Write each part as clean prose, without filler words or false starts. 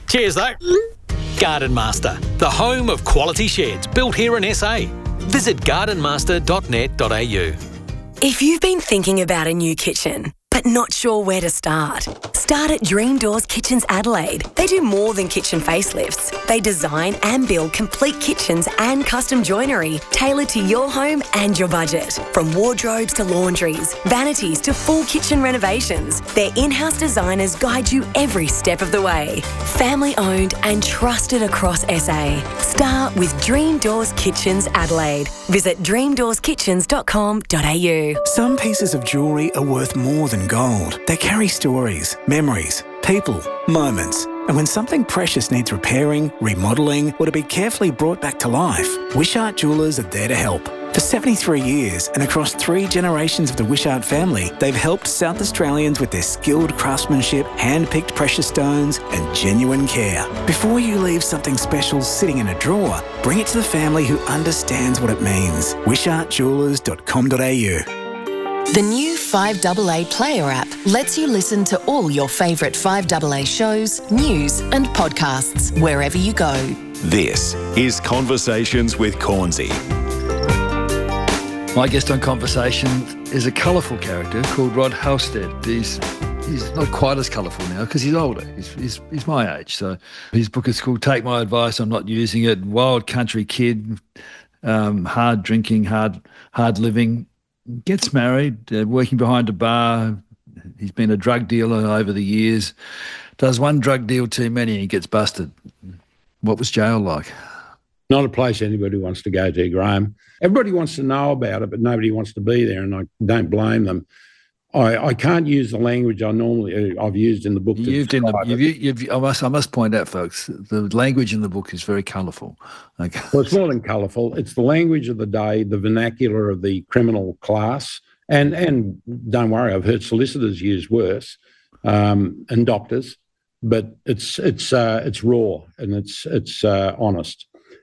Cheers, though. Garden Master, the home of quality sheds built here in SA. Visit gardenmaster.net.au. If you've been thinking about a new kitchen, but not sure where to start at Dream Doors Kitchens Adelaide. They do more than kitchen facelifts. They design and build complete kitchens and custom joinery tailored to your home and your budget. From wardrobes to laundries, vanities to full kitchen renovations, their in-house designers guide you every step of the way. Family owned and trusted across SA. Start with Dream Doors Kitchens Adelaide. Visit dreamdoorskitchens.com.au. Some pieces of jewellery are worth more than gold. They carry stories, memories, people, moments. And when something precious needs repairing, remodelling, or to be carefully brought back to life, Wishart Jewellers are there to help. For 73 years and across 3 generations of the Wishart family, they've helped South Australians with their skilled craftsmanship, hand-picked precious stones and genuine care. Before you leave something special sitting in a drawer, bring it to the family who understands what it means. WishartJewellers.com.au. The new 5AA Player app lets you listen to all your favourite 5AA shows, news and podcasts wherever you go. This is Conversations with Cornsey. My guest on Conversation is a colourful character called Rod Halstead. He's not quite as colourful now because he's older. He's my age. So his book is called Take My Advice, I'm Not Using It. Wild country kid, hard drinking, hard living. Gets married, working behind a bar. He's been a drug dealer over the years. Does one drug deal too many and he gets busted. What was jail like? Not a place anybody wants to go to, Graham. Everybody wants to know about it, but nobody wants to be there, and I don't blame them. I can't use the language I've used in the book. I must point out, folks, the language in the book is very colourful. Okay. Well, it's more than colourful. It's the language of the day, the vernacular of the criminal class, and don't worry, I've heard solicitors use worse, and doctors, but it's raw and it's honest.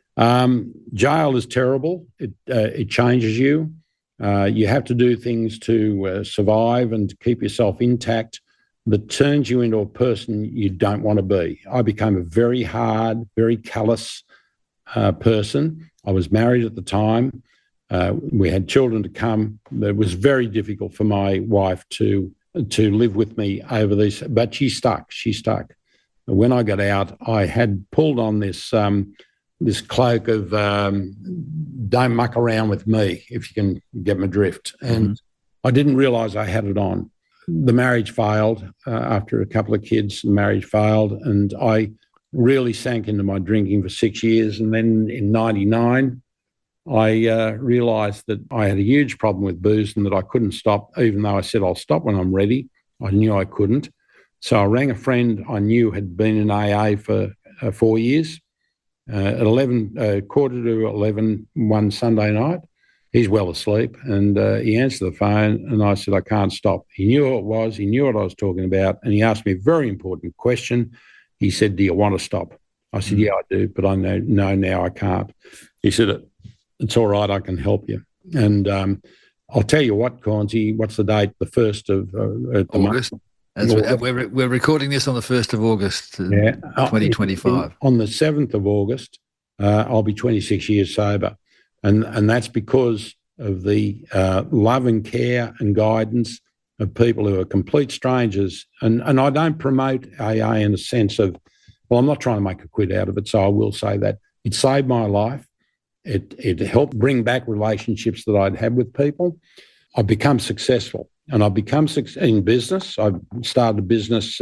Jail is terrible. It changes you. You have to do things to survive and to keep yourself intact that turns you into a person you don't want to be. I became a very hard, very callous person. I was married at the time. We had children to come. It was very difficult for my wife to live with me over this, but she stuck. When I got out, I had pulled on this cloak of don't muck around with me, if you can get my drift. And I didn't realise I had it on. The marriage failed after a couple of kids. The marriage failed, and I really sank into my drinking for 6 years. And then in 99, I realised that I had a huge problem with booze and that I couldn't stop, even though I said I'll stop when I'm ready. I knew I couldn't. So I rang a friend I knew had been in AA for 4 years. At quarter to 11 one Sunday night, he's well asleep, and he answered the phone, and I said, I can't stop. He knew who it was, he knew what I was talking about, and he asked me a very important question. He said, do you want to stop? I said, yeah, I do, but I know now I can't. He said, it's all right, I can help you. And I'll tell you what, Cornsey, what's the date? The 1st of August. We're recording this on the 1st of August, 2025. On the 7th of August, I'll be 26 years sober. And that's because of the love and care and guidance of people who are complete strangers. And I don't promote AA in a sense of, well, I'm not trying to make a quid out of it, so I will say that. It saved my life. It helped bring back relationships that I'd had with people. I've become successful. And I've become in business. I started a business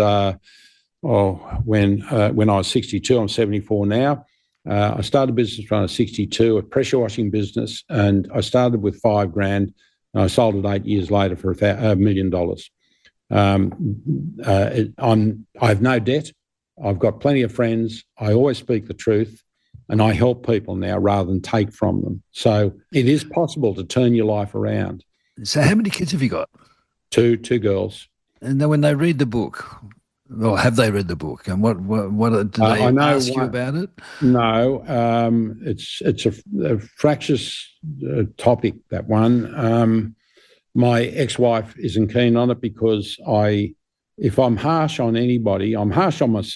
when I was 62. I'm 74 now. I started a business when I was 62, a pressure washing business, and I started with $5,000. And I sold it 8 years later for $1 million. I have no debt. I've got plenty of friends. I always speak the truth, and I help people now rather than take from them. So it is possible to turn your life around. So how many kids have you got? Two girls. And then when they read the book, or have they read the book? And what do they ask you about it? No, it's a fractious topic, that one. My ex-wife isn't keen on it because if I'm harsh on anybody, I'm harsh on myself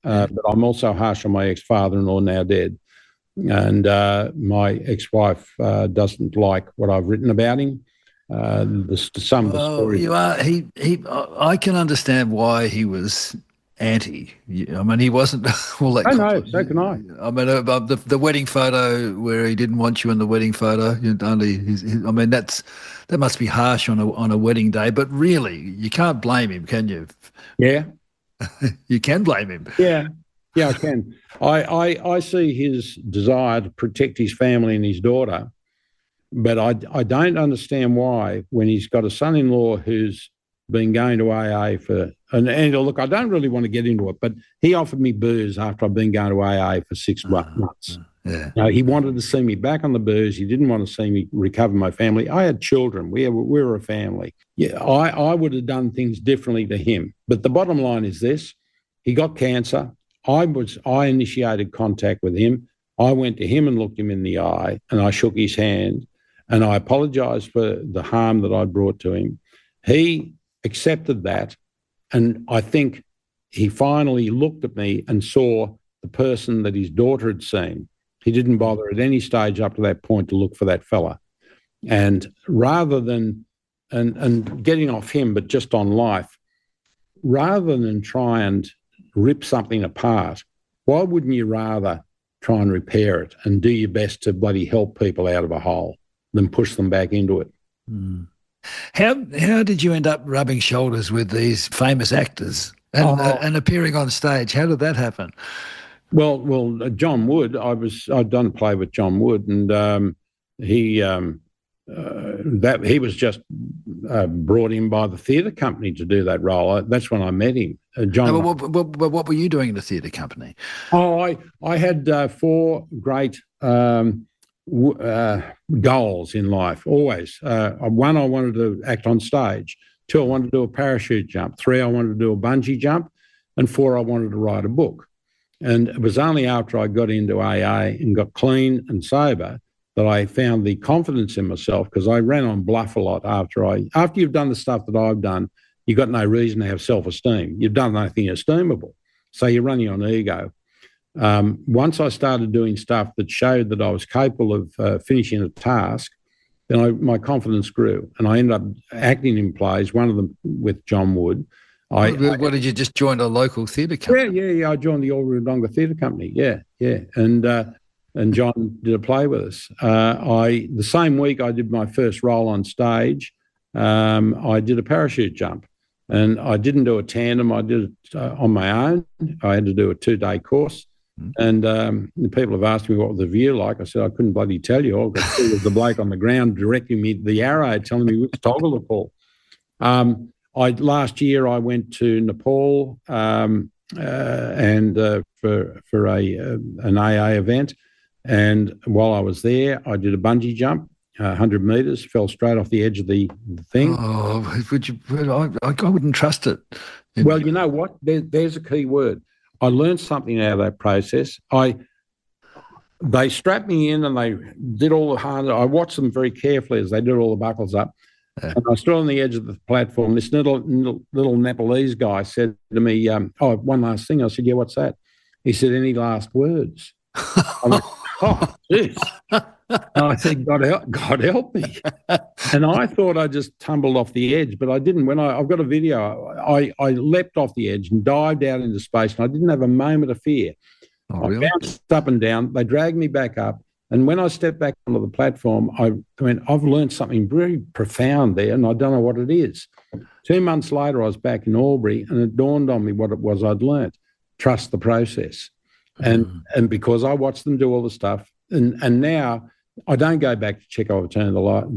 but I'm also harsh on my ex-father-in-law, now dead. And my ex-wife doesn't like what I've written about him. Some of the stories. I can understand why he was anti. I mean, he wasn't all that. No, so can I. I mean, the wedding photo where he didn't want you in the wedding photo. I mean, that must be harsh on a wedding day. But really, you can't blame him, can you? Yeah, you can blame him. Yeah, I can. I see his desire to protect his family and his daughter, but I don't understand why, when he's got a son-in-law who's been going to AA and look, I don't really want to get into it, but he offered me booze after I've been going to AA for 6 months. Yeah. He wanted to see me back on the booze. He didn't want to see me recover my family. I had children. We were a family. Yeah, I would have done things differently to him. But the bottom line is this: he got cancer. I initiated contact with him. I went to him and looked him in the eye, and I shook his hand, and I apologised for the harm that I brought to him. He accepted that, and I think he finally looked at me and saw the person that his daughter had seen. He didn't bother at any stage up to that point to look for that fella. And rather than, and getting off him, but just on life, rather than try and rip something apart, why wouldn't you rather try and repair it and do your best to bloody help people out of a hole than push them back into it? Mm. How did you end up rubbing shoulders with these famous actors and appearing on stage? How did that happen? Well, John Wood. I'd done a play with John Wood, and he was just brought in by the theatre company to do that role. That's when I met him. John. What were you doing in the theatre company? I had 4 great goals in life, always. 1, I wanted to act on stage. 2, I wanted to do a parachute jump. 3, I wanted to do a bungee jump. And 4, I wanted to write a book. And it was only after I got into AA and got clean and sober that I found the confidence in myself, because I ran on bluff a lot after you've done the stuff that I've done, you've got no reason to have self-esteem. You've done nothing esteemable. So you're running on ego. Once I started doing stuff that showed that I was capable of finishing a task, then my confidence grew, and I ended up acting in plays, one of them with John Wood. What did you just join a local theatre company? Yeah. I joined the Albury-Wodonga Theatre Company. Yeah. And John did a play with us. The same week I did my first role on stage, I did a parachute jump, and I didn't do a tandem. I did it on my own. I had to do a 2-day course. And the people have asked me what was the view like. I said, I couldn't bloody tell you. All I could see was the bloke on the ground directing me the arrow, telling me which toggle to pull. Last year I went to Nepal and for an AA event, and while I was there, I did a bungee jump, 100 metres, fell straight off the edge of the thing. Oh, would you? I wouldn't trust it. Well, you know what? There's a key word. I learned something out of that process. They strapped me in and they did all the hard. I watched them very carefully as they did all the buckles up. And I stood on the edge of the platform. This little Nepalese guy said to me, one last thing. I said, yeah, what's that? He said, any last words? I went, oh, jeez. And I said, God help me. And I thought I just tumbled off the edge, but I didn't. When I've got a video, I leapt off the edge and dived out into space, and I didn't have a moment of fear. Really? I bounced up and down. They dragged me back up. And when I stepped back onto the platform, I went, I've learned something very profound there, and I don't know what it is. 2 months later, I was back in Albury, and it dawned on me what it was I'd learned. Trust the process. And because I watched them do all the stuff, and now I don't go back to check I've turned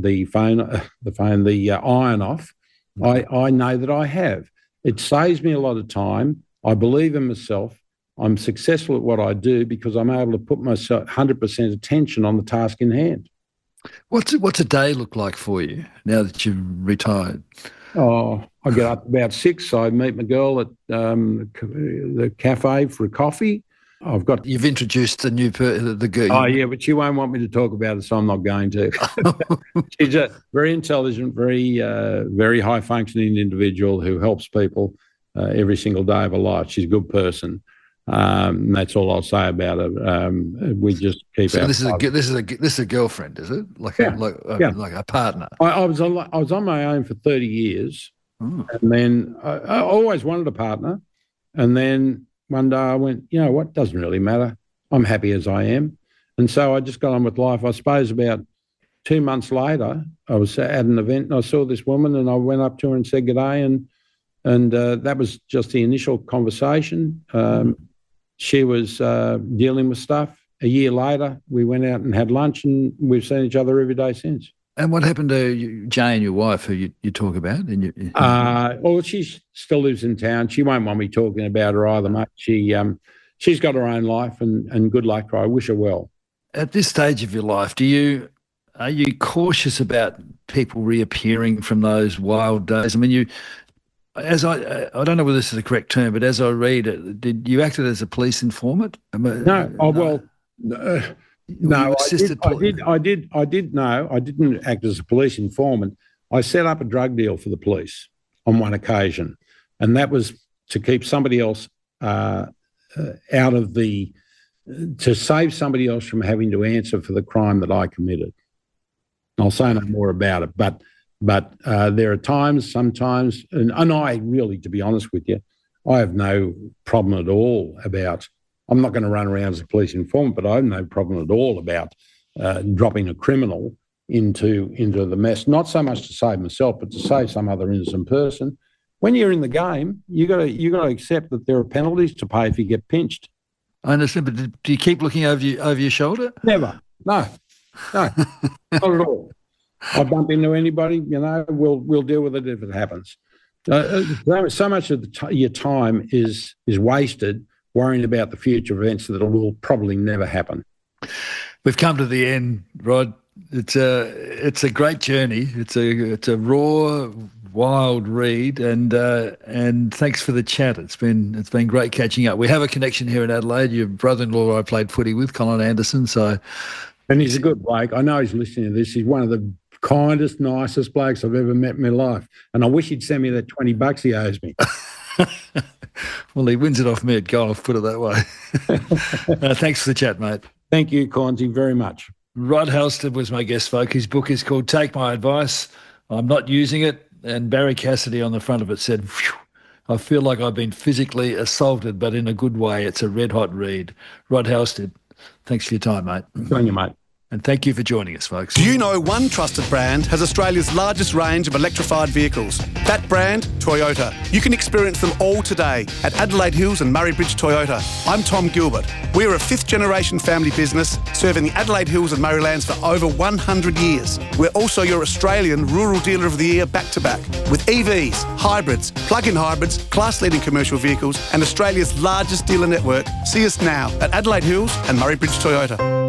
the iron off. I know that I have. It saves me a lot of time. I believe in myself. I'm successful at what I do because I'm able to put myself 100% attention on the task in hand. What's a day look like for you now that you've retired? Oh, I get up about 6. I meet my girl at the cafe for a coffee. You've introduced the new the girl. Oh yeah, but she won't want me to talk about it, so I'm not going to. She's a very intelligent, very high functioning individual who helps people every single day of her life. She's a good person. And that's all I'll say about it. We just keep. So this is a girlfriend, is it? Like a partner. I was on my own for 30 years, and then I always wanted a partner, and then one day I went, you know what? Doesn't really matter. I'm happy as I am, and so I just got on with life. I suppose about 2 months later, I was at an event and I saw this woman, and I went up to her and said good day, and that was just the initial conversation. She was dealing with stuff. A year later, we went out and had lunch, and we've seen each other every day since. And what happened to Jane, your wife, who you talk about? Well, she still lives in town. She won't want me talking about her either, mate. She's got her own life, and good luck to her. I wish her well. At this stage of your life, are you cautious about people reappearing from those wild days? I mean, I don't know whether this is the correct term, but as I read it, did you acted as a police informant? No. No, I did. No, I didn't act as a police informant. I set up a drug deal for the police on one occasion, and that was to keep somebody else to save somebody else from having to answer for the crime that I committed. I'll say no more about it, but there are sometimes, and I really, to be honest with you, I have no problem at all about, I'm not going to run around as a police informant, but I have no problem at all about dropping a criminal into the mess, not so much to save myself, but to save some other innocent person. When you're in the game, you got to accept that there are penalties to pay if you get pinched. I understand, but do you keep looking over your shoulder? Never. No, not at all. I bump into anybody, we'll deal with it if it happens. So much of your time is wasted worrying about the future events that will probably never happen. We've come to the end, Rod. It's a great journey. It's a raw, wild read, and thanks for the chat. It's been great catching up. We have a connection here in Adelaide. Your brother-in-law I played footy with, Colin Anderson. And he's a good bloke. I know he's listening to this. He's one of the kindest, nicest blokes I've ever met in my life. And I wish he'd send me that $20 he owes me. Well, he wins it off me at golf, put it that way. Thanks for the chat, mate. Thank you, Cornsey, very much. Rod Halstead was my guest, folk. His book is called Take My Advice. I'm Not Using It. And Barry Cassidy on the front of it said, I feel like I've been physically assaulted, but in a good way. It's a red-hot read. Rod Halstead, thanks for your time, mate. Good on you, mate. And thank you for joining us, folks. Do you know one trusted brand has Australia's largest range of electrified vehicles? That brand, Toyota. You can experience them all today at Adelaide Hills and Murray Bridge Toyota. I'm Tom Gilbert. We're a fifth-generation family business serving the Adelaide Hills and Murraylands for over 100 years. We're also your Australian Rural Dealer of the Year back-to-back. With EVs, hybrids, plug-in hybrids, class-leading commercial vehicles and Australia's largest dealer network. See us now at Adelaide Hills and Murray Bridge Toyota.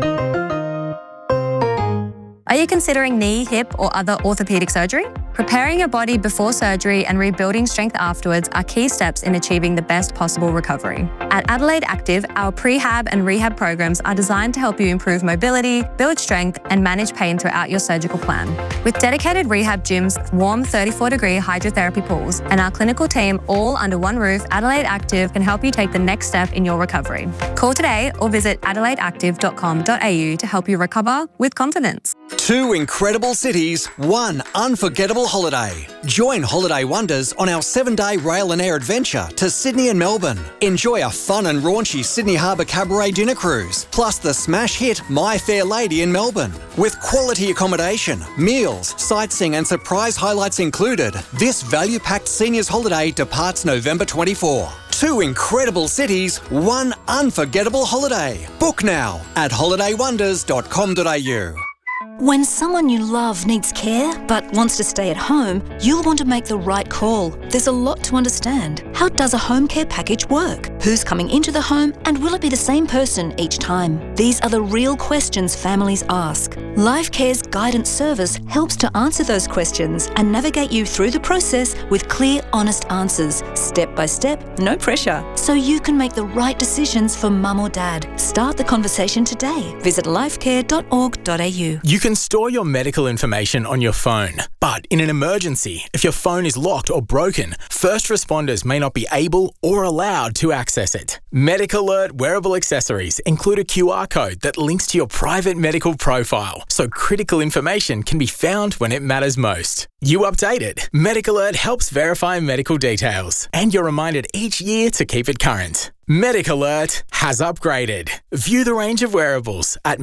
Are you considering knee, hip, or other orthopaedic surgery? Preparing your body before surgery and rebuilding strength afterwards are key steps in achieving the best possible recovery. At Adelaide Active, our prehab and rehab programs are designed to help you improve mobility, build strength, and manage pain throughout your surgical plan. With dedicated rehab gyms, warm 34-degree hydrotherapy pools, and our clinical team all under one roof, Adelaide Active can help you take the next step in your recovery. Call today or visit adelaideactive.com.au to help you recover with confidence. 2 incredible cities, 1 unforgettable holiday. Join Holiday Wonders on our 7-day rail and air adventure to Sydney and Melbourne. Enjoy a fun and raunchy Sydney Harbour Cabaret dinner cruise, plus the smash hit My Fair Lady in Melbourne. With quality accommodation, meals, sightseeing and surprise highlights included, this value-packed seniors holiday departs November 24. 2 incredible cities, 1 unforgettable holiday. Book now at holidaywonders.com.au. When someone you love needs care but wants to stay at home, you'll want to make the right call. There's a lot to understand. How does a home care package work? Who's coming into the home and will it be the same person each time? These are the real questions families ask. LifeCare's guidance service helps to answer those questions and navigate you through the process with clear, honest answers, step by step, no pressure, so you can make the right decisions for mum or dad. Start the conversation today. Visit lifecare.org.au. You can store your medical information on your phone, but in an emergency, if your phone is locked or broken, first responders may not be able or allowed to access it. MedicAlert wearable accessories include a QR code that links to your private medical profile, so critical information can be found when it matters most. You update it. MedicAlert helps verify medical details, and you're reminded each year to keep it current. MedicAlert has upgraded. View the range of wearables at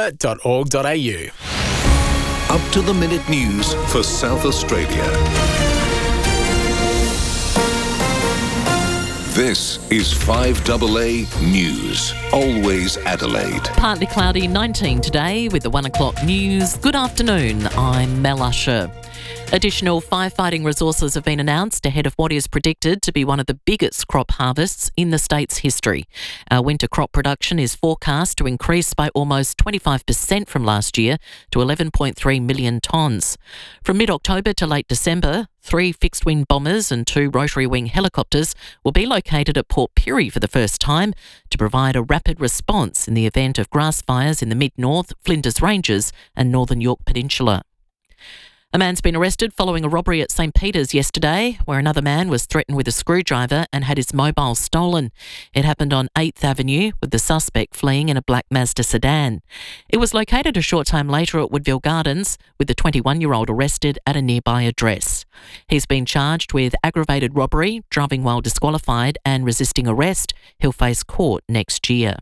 medicalert.org.au. Up-to-the-minute news for South Australia. This is 5AA News. Always Adelaide. Partly cloudy, 19 today with the 1 o'clock news. Good afternoon, I'm Mel Usher. Additional firefighting resources have been announced ahead of what is predicted to be one of the biggest crop harvests in the state's history. Our winter crop production is forecast to increase by almost 25% from last year to 11.3 million tonnes. From mid-October to late December, 3 fixed-wing bombers and 2 rotary-wing helicopters will be located at Port Pirie for the first time to provide a rapid response in the event of grass fires in the mid-north, Flinders Ranges and northern Yorke Peninsula. A man's been arrested following a robbery at St Peter's yesterday, where another man was threatened with a screwdriver and had his mobile stolen. It happened on 8th Avenue, with the suspect fleeing in a black Mazda sedan. It was located a short time later at Woodville Gardens, with the 21-year-old arrested at a nearby address. He's been charged with aggravated robbery, driving while disqualified and resisting arrest. He'll face court next year.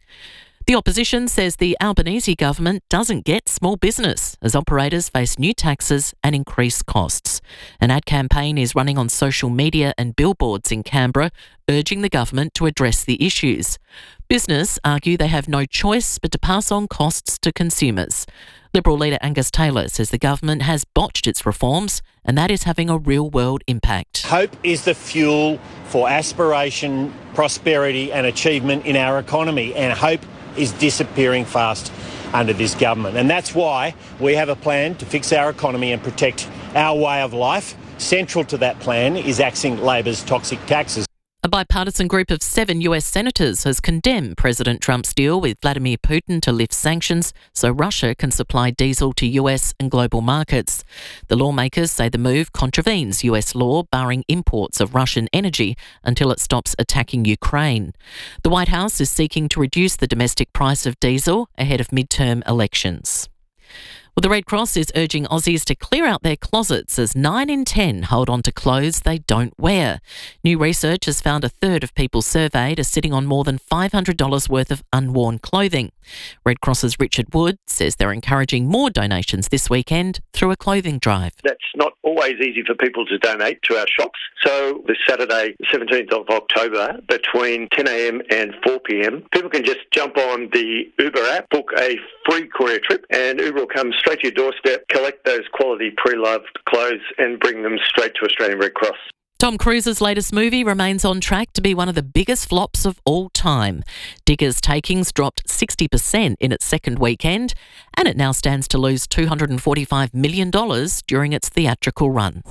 The opposition says the Albanese government doesn't get small business as operators face new taxes and increased costs. An ad campaign is running on social media and billboards in Canberra, urging the government to address the issues. Business argue they have no choice but to pass on costs to consumers. Liberal leader Angus Taylor says the government has botched its reforms and that is having a real-world impact. Hope is the fuel for aspiration, prosperity and achievement in our economy, and hope is disappearing fast under this government. And that's why we have a plan to fix our economy and protect our way of life. Central to that plan is axing Labor's toxic taxes. A bipartisan group of 7 US senators has condemned President Trump's deal with Vladimir Putin to lift sanctions so Russia can supply diesel to US and global markets. The lawmakers say the move contravenes US law barring imports of Russian energy until it stops attacking Ukraine. The White House is seeking to reduce the domestic price of diesel ahead of midterm elections. Well, the Red Cross is urging Aussies to clear out their closets as 9 in 10 hold on to clothes they don't wear. New research has found a third of people surveyed are sitting on more than $500 worth of unworn clothing. Red Cross's Richard Wood says they're encouraging more donations this weekend through a clothing drive. That's not always easy for people to donate to our shops. So this Saturday, 17th of October, between 10 a.m. and 4 p.m, people can just jump on the Uber app, book a free courier trip, and Uber will come straight to your doorstep, collect those quality pre-loved clothes and bring them straight to Australian Red Cross. Tom Cruise's latest movie remains on track to be one of the biggest flops of all time. Diggers' takings dropped 60% in its second weekend, and it now stands to lose $245 million during its theatrical run.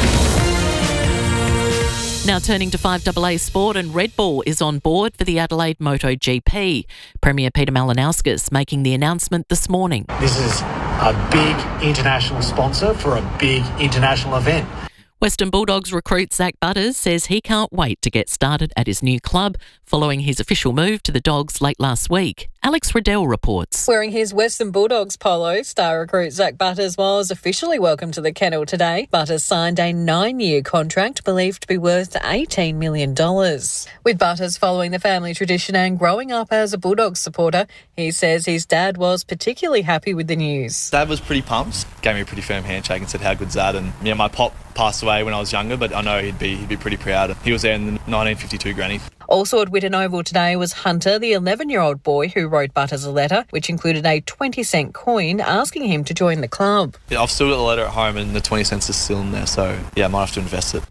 Now turning to 5AA Sport, and Red Bull is on board for the Adelaide MotoGP. Premier Peter Malinauskas making the announcement this morning. This is a big international sponsor for a big international event. Western Bulldogs recruit Zach Butters says he can't wait to get started at his new club following his official move to the Dogs late last week. Alex Riddell reports. Wearing his Western Bulldogs polo, star recruit Zach Butters was officially welcomed to the kennel today. Butters signed a 9-year contract believed to be worth $18 million. With Butters following the family tradition and growing up as a Bulldogs supporter, he says his dad was particularly happy with the news. Dad was pretty pumped, gave me a pretty firm handshake and said, "How good's that?" And yeah, my pop passed away when I was younger, but I know he'd be pretty proud. He was there in the 1952 granny. Also at Whitten Oval today was Hunter, the 11-year-old boy who wrote Butters a letter, which included a 20-cent coin asking him to join the club. Yeah, I've still got the letter at home and the 20 cents is still in there, so yeah, I might have to invest it.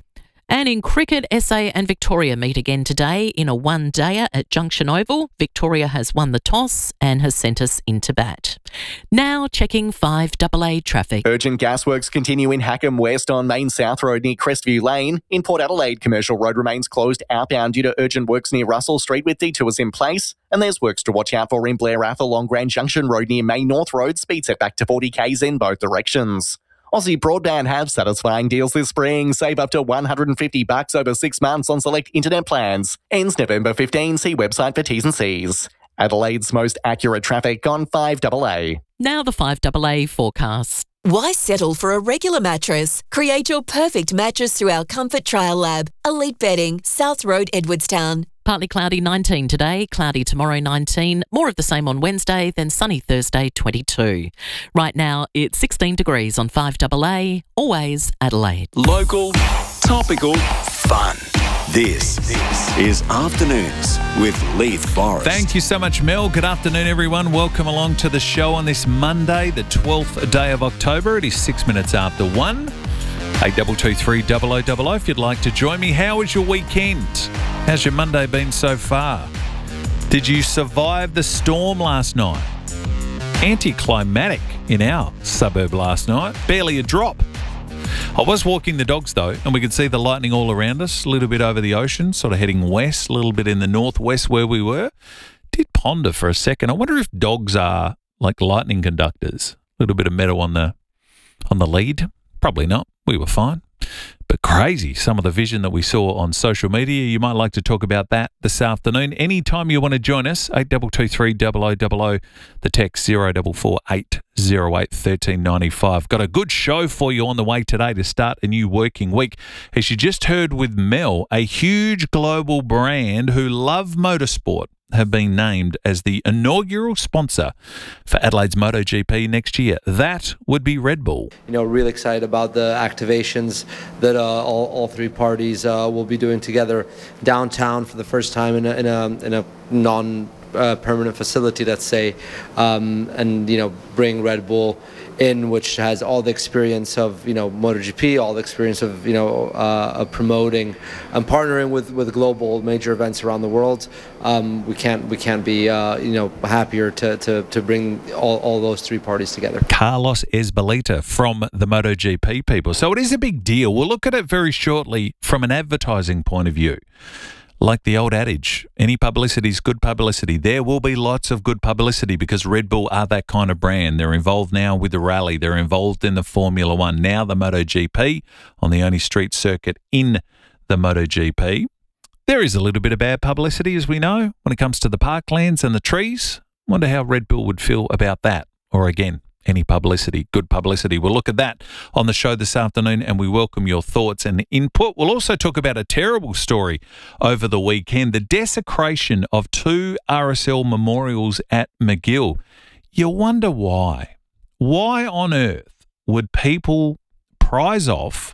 And in cricket, SA and Victoria meet again today in a one-dayer at Junction Oval. Victoria has won the toss and has sent us into bat. Now checking 5AA traffic. Urgent gas works continue in Hackham West on Main South Road near Crestview Lane. In Port Adelaide, Commercial Road remains closed outbound due to urgent works near Russell Street with detours in place. And there's works to watch out for in Blair Ave along Grand Junction Road near Main North Road. Speed set back to 40 k's in both directions. Aussie Broadband have satisfying deals this spring. Save up to $150 over 6 months on select internet plans. Ends November 15. See website for T's and C's. Adelaide's most accurate traffic on 5AA. Now the 5AA forecast. Why settle for a regular mattress? Create your perfect mattress through our Comfort Trial Lab. Elite Bedding, South Road, Edwardstown. Partly cloudy 19 today, cloudy tomorrow 19, more of the same on Wednesday, then sunny Thursday 22. Right now it's 16 degrees on 5AA, always Adelaide. Local, topical, fun. This is Afternoons with Leith Forrest. Thank you so much, Mel. Good afternoon, everyone. Welcome along to the show on this Monday, the 12th day of October. It is 6 minutes after 1. 8223 0000 if you'd like to join me. How was your weekend? How's your Monday been so far? Did you survive the storm last night? Anticlimactic in our suburb last night. Barely a drop. I was walking the dogs though, and we could see the lightning all around us, a little bit over the ocean, sort of heading west, a little bit in the northwest where we were. Did ponder for a second. I wonder if dogs are like lightning conductors. A little bit of metal on the lead. Probably not. We were fine. But crazy, some of the vision that we saw on social media. You might like to talk about that this afternoon. Anytime you want to join us, 8223 0000, the text 0448 08 1395. Got a good show for you on the way today to start a new working week. As you just heard with Mel, a huge global brand who love motorsport have been named as the inaugural sponsor for Adelaide's MotoGP next year. That would be Red Bull. Really excited about the activations that all three parties will be doing together downtown for the first time in a non-permanent facility, let's say, and bring Red Bull in, which has all the experience of MotoGP, all the experience of promoting and partnering with global major events around the world. We can't be happier to bring all those three parties together. Carlos Ezpeleta from the MotoGP people. So it is a big deal. We'll look at it very shortly from an advertising point of view. Like the old adage, any publicity is good publicity. There will be lots of good publicity because Red Bull are that kind of brand. They're involved now with the rally. They're involved in the Formula One. Now the MotoGP on the only street circuit in the MotoGP. There is a little bit of bad publicity, as we know, when it comes to the parklands and the trees. Wonder how Red Bull would feel about that. Or again, any publicity, good publicity. We'll look at that on the show this afternoon and we welcome your thoughts and input. We'll also talk about a terrible story over the weekend, the desecration of 2 RSL memorials at McGill. You wonder why. Why on earth would people prize off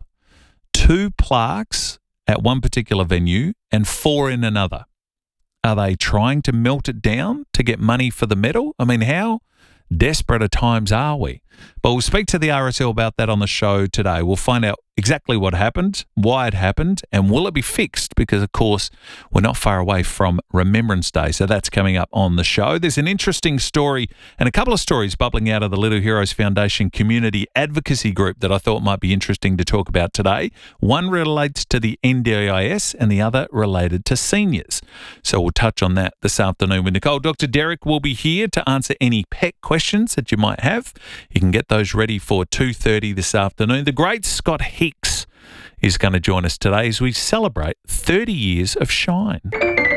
2 plaques at one particular venue and 4 in another? Are they trying to melt it down to get money for the medal? I mean, how desperate at times are we? But we'll speak to the RSL about that on the show today. We'll find out exactly what happened, why it happened, and will it be fixed? Because, of course, we're not far away from Remembrance Day, so that's coming up on the show. There's an interesting story and a couple of stories bubbling out of the Little Heroes Foundation community advocacy group that I thought might be interesting to talk about today. One relates to the NDIS and the other related to seniors. So we'll touch on that this afternoon with Nicole. Dr. Derek will be here to answer any pet questions that you might have. You can get those ready for 2:30 this afternoon. The great Scott Hicks is going to join us today as we celebrate 30 years of Shine.